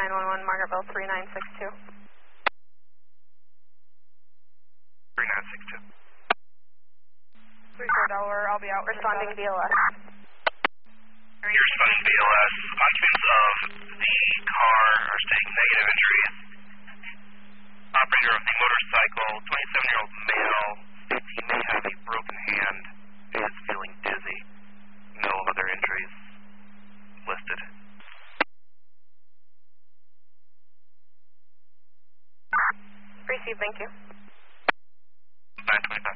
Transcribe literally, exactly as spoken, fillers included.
nine one one, Margaretville three nine six two. three nine six two. three four Delaware, I'll be out. Responding B L S. You're responding B L S. Occupants of the car are stating negative injuries. Operator of the motorcycle, twenty-seven-year-old male, states he may have a broken hand, is feeling dizzy. No other injuries listed. Received, thank you. nine twenty-five.